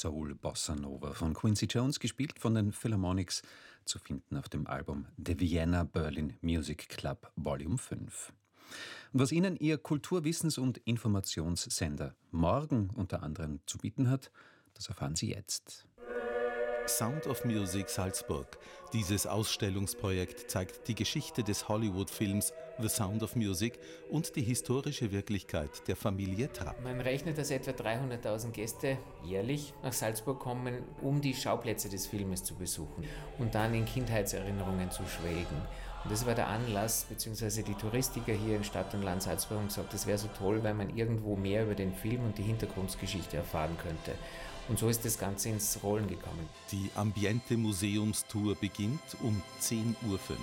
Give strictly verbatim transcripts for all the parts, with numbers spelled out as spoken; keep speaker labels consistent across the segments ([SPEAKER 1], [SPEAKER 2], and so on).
[SPEAKER 1] Soul Bossa Nova von Quincy Jones, gespielt von den Philharmonics, zu finden auf dem Album The Vienna Berlin Music Club Volume fünf. Und was Ihnen Ihr Kulturwissens- und Informationssender morgen unter anderem zu bieten hat, das erfahren Sie jetzt.
[SPEAKER 2] Sound of Music Salzburg. Dieses Ausstellungsprojekt zeigt die Geschichte des Hollywood-Films The Sound of Music und die historische Wirklichkeit der Familie Trapp.
[SPEAKER 3] Man rechnet, dass etwa dreihunderttausend Gäste jährlich nach Salzburg kommen, um die Schauplätze des Filmes zu besuchen und dann in Kindheitserinnerungen zu schwelgen. Und das war der Anlass, beziehungsweise die Touristiker hier in Stadt und Land Salzburg haben gesagt, das wäre so toll, weil man irgendwo mehr über den Film und die Hintergrundgeschichte erfahren könnte. Und so ist das Ganze ins Rollen gekommen.
[SPEAKER 2] Die Ambiente Museumstour beginnt um zehn Uhr fünf.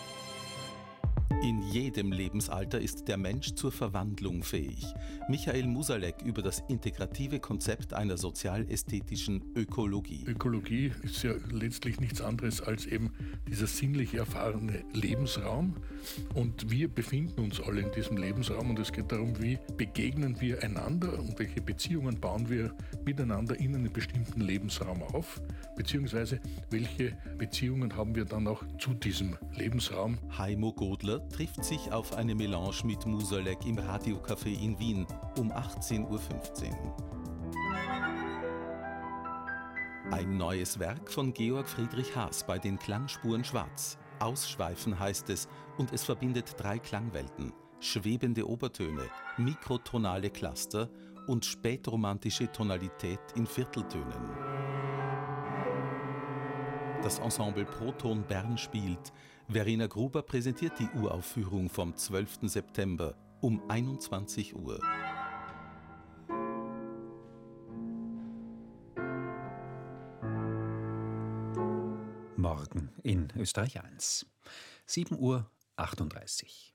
[SPEAKER 2] In jedem Lebensalter ist der Mensch zur Verwandlung fähig. Michael Musalek über das integrative Konzept einer sozial-ästhetischen Ökologie.
[SPEAKER 4] Ökologie ist ja letztlich nichts anderes als eben dieser sinnlich erfahrene Lebensraum. Und wir befinden uns alle in diesem Lebensraum. Und es geht darum, wie begegnen wir einander und welche Beziehungen bauen wir miteinander in einem bestimmten Lebensraum auf. Beziehungsweise welche Beziehungen haben wir dann auch zu diesem Lebensraum.
[SPEAKER 2] Heimo Godler trifft sich auf eine Melange mit Musalek im Radiocafé in Wien um achtzehn Uhr fünfzehn. Ein neues Werk von Georg Friedrich Haas bei den Klangspuren Schwarz. Ausschweifen heißt es und es verbindet drei Klangwelten: schwebende Obertöne, mikrotonale Cluster und spätromantische Tonalität in Vierteltönen. Das Ensemble Proton Bern spielt. Verena Gruber präsentiert die Uraufführung vom zwölften September um einundzwanzig Uhr.
[SPEAKER 1] Morgen in Österreich eins. sieben Uhr achtunddreißig.